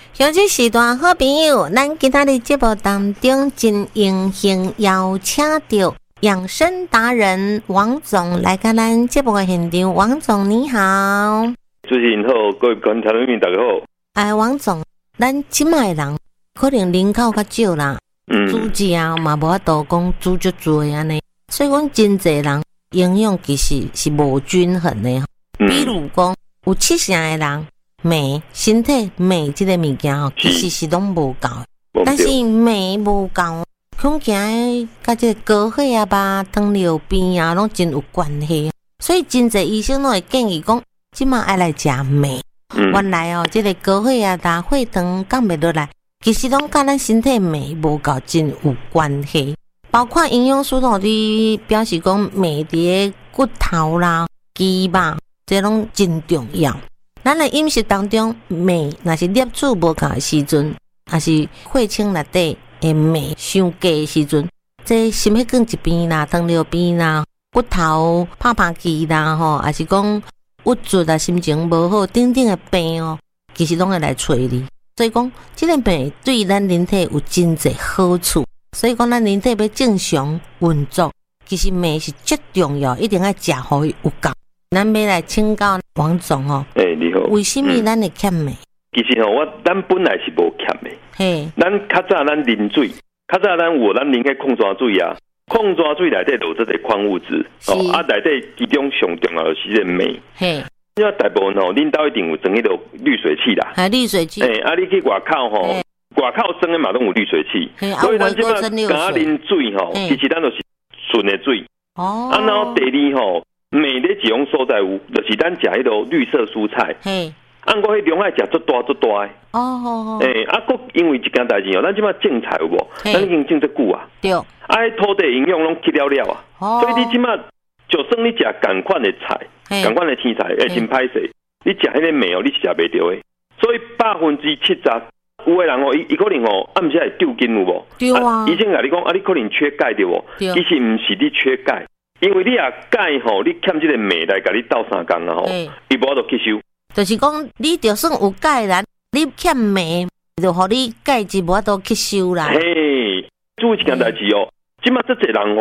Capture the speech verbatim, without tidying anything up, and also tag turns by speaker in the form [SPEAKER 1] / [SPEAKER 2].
[SPEAKER 1] 像这时段好朋友，咱今仔日节目当中真荣幸邀请到养生达人王总来跟咱节目的现场。王总你好。
[SPEAKER 2] 主持人好，各位观众朋友大家好。
[SPEAKER 1] 哎，王总，咱即卖人可能人口较少啦，
[SPEAKER 2] 嗯，
[SPEAKER 1] 煮食嘛无法度讲煮足多安尼，所以讲真侪人营养其实是无均衡的。
[SPEAKER 2] 嗯、
[SPEAKER 1] 比如讲，有七成的人。镁身体镁这个物件吼，其实是拢无够，但是镁无够，恐惊甲这个高血压吧、糖尿病啊，拢真有关系。所以真侪医生拢会建议讲，即马爱来食镁。嗯、原来哦，这个高血压啦、血糖降袂落来，其实拢甲咱身体镁无够真有关系。包括营养师都伫表示讲，镁伫骨头啦、肌肉，这拢真重要。咱的饮食当中，镁若是摄取无够的时阵，还是血清内底的镁伤低的时阵，这心血管疾病啦、糖尿病啦、骨头拍拍肌啦，吼，还是讲郁卒啊、心情无好等等的病哦，其实拢会来找你。所以讲，这个镁对咱人体有真侪好处。所以讲，咱人体要正常运作，其实镁是最重要，一定要食好有够。咱要来请教王总哦，
[SPEAKER 2] 诶、欸，你好，
[SPEAKER 1] 为什么咱会欠镁？
[SPEAKER 2] 其实吼，我咱本来是无欠的，
[SPEAKER 1] 嘿，
[SPEAKER 2] 咱较早咱啉水，较早咱有咱啉迄矿泉水啊，矿泉水内底有这个矿物质，哦，啊，内底其中上重要的是这镁，嘿，因为大部分吼，恁兜一定有装迄个滤水器啦，
[SPEAKER 1] 啊，滤水器，
[SPEAKER 2] 诶、欸，啊，你去外口吼，外口装的嘛拢有滤水器，
[SPEAKER 1] 所
[SPEAKER 2] 以咱即摆敢啉水吼，其实咱就是纯的水，哦，啊，然后第二吼。镁的使用所在有，就是咱食迄个绿色蔬菜。嘿，按过迄量爱食足大足大的。哦哦哦。诶，啊，佫因为一件代志哦，咱即摆种菜有无？咱已经种足久啊。对。啊，迄土地营养拢去了了啊。哦。所以你即摆就算你食同款的菜，同款的青菜，会真歹势。你食迄个镁哦，你是食袂到的。所以百分之七十有的人哦，伊伊可能哦，暗时会丢筋有无？对啊。医生甲你讲啊，你可能缺钙对无？对。其实毋是你缺钙。因为你啊钙吼，你欠这个镁来甲你斗三工啊吼，伊无法度吸收。就是讲，你就算有钙啦，你欠镁，就互你钙质无法度吸收啦。嘿，注意一件代志哦，即马这侪人